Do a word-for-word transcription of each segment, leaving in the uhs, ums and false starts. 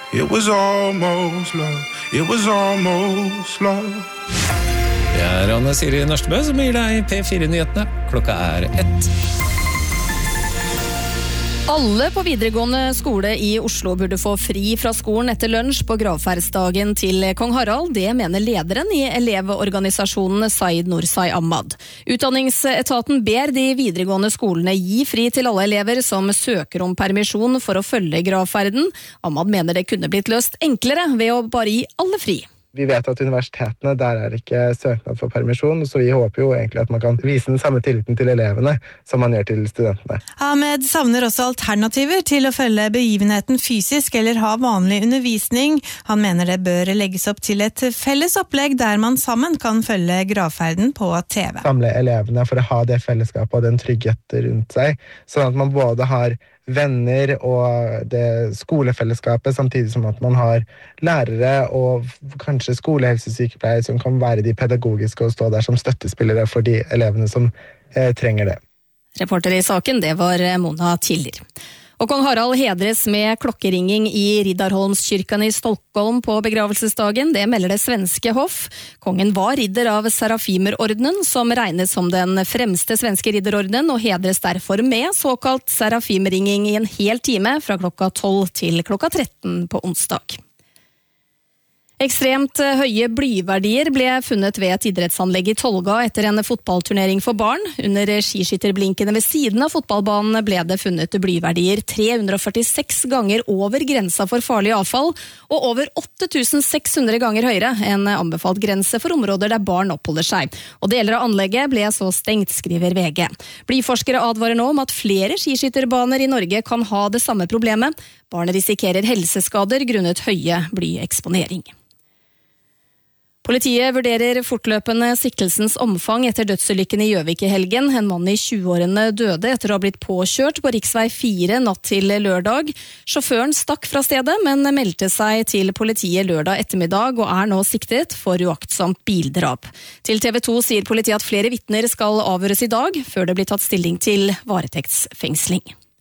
It was almost love. It was almost love. Det er Anne Siri Nørstebø som gir deg P fire-nyhetene. Klokka er ett. Alle på videregående skole i Oslo burde få fri fra skolen etter lunsj på gravferdsdagen til Kong Harald. Det mener lederen i elevorganisasjonen Said Nursai Ahmad. Utdanningsetaten ber de videregående skolene gi fri til alle elever som søker om permisjon for å følge gravferden. Ahmad mener det kunne blitt løst enklere ved å bare gi alle fri. Vi vet at universitetene, der er ikke søknad for permisjon, så vi håper jo egentlig at man kan vise den samme tilliten til elevene som man gjør til studentene. Ahmed savner også alternativer til å følge begivenheten fysisk eller ha vanlig undervisning. Han mener det bør legges opp til et felles opplegg der man sammen kan følge gravferden på T V. Samle elevene for å ha det fellesskapet og den tryggheten rundt seg, sånn at man både har venner og det skolefellesskapet, samtidig som at man har lærere og kanskje skolehelsesykepleiere som kan være de pedagogiske og stå der som støttespillere for de elevene som eh, trenger det. Reporter i saken, det var Mona Tiller. Og Kong Harald hedres med klokkeringing i Riddarholmskyrkan i Stockholm på begravelsesdagen, det melder det svenske hoff. Kongen var ridder av Serafimerordenen, som regnes som den fremste svenske ridderordenen, og hedres derfor med såkalt Serafimringing i en hel time fra klokka tolv til klokka tretten på onsdag. Ekstremt høye blyverdier ble funnet ved et idrettsanlegg i Tolga etter en fotballturnering for barn. Under skiskytterblinkene ved siden av fotballbanen ble det funnet blyverdier tre hundre førtiseks ganger over grensa for farlig avfall, og over åtte tusen seks hundre ganger høyere enn anbefalt grense for områder der barn oppholder seg. Og deler av anlegget ble så stengt, skriver V G. Blyforskere advarer nå om at flere skiskytterbaner i Norge kan ha det samme problemet. Barn risikerer helseskader grunnet høye blyeksponering. Politiet vurderer fortløpende siktelsens omfang etter dødsulykken i Gjøvik i helgen. En mann i tjue-årene døde etter å ha blitt påkjørt på riksvei fire natt til lørdag. Sjåføren stakk fra stedet, men meldte seg til politiet lørdag ettermiddag og er nå siktet for uaktsomt bildrap. Til T V to sier politiet at flere vitner skal avhøres i dag, før det blir tatt stilling til varetektsfengsling.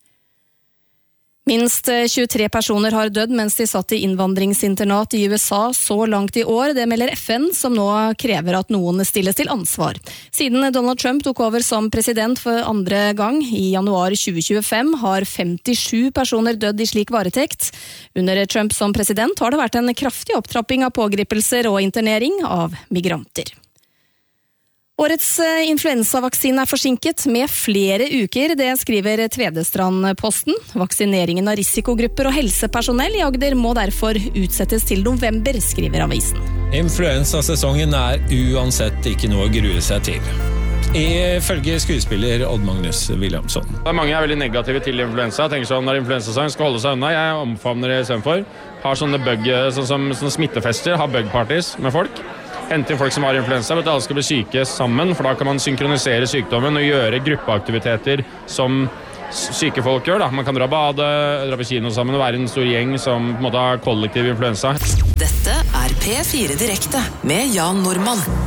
Minst tjuetre personer har dødd mens de satt i innvandringsinternat i U S A så langt i år. Det melder F N, som nå krever at noen stilles til ansvar. Siden Donald Trump tok over som president for andre gang i januar tjue tjuefem, har femtisju personer dødd i slik varetekt. Under Trump som president har det vært en kraftig opptrapping av pågripelser og internering av migranter. Årets influensavaksine er forsinket med flere uker, det skriver Tvedestrand-posten. Vaksineringen av risikogrupper og helsepersonell i Agder må derfor utsettes til november, skriver avisen. Influensasesongen er uansett ikke noe å grue seg til. Ifølge skuespiller Odd Magnus Williamson. Det er mange er veldig negative til influensa. Jeg tenker sånn, når influensasesong skal holde seg unna, jeg omfavner det i stedet for. Har sånne, bug, sånn som, sånne smittefester, har bugparties med folk. Hente inn folk som har influensa, vet at alle skal bli syke sammen, for da kan man synkronisere sykdommen og gjøre gruppeaktiviteter som syke folk gjør. Da. Man kan dra bade, dra på kino sammen og være en stor gjeng som på en måte har kollektiv influensa. Dette er P fire Direkte med Jan Normann.